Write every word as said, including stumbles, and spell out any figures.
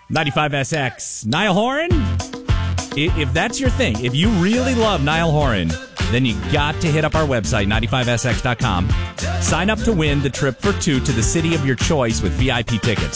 ninety-five S X. Niall Horan? If that's your thing, if you really love Niall Horan, then you got to hit up our website, ninety-five S X dot com. Sign up to win the trip for two to the city of your choice with V I P tickets.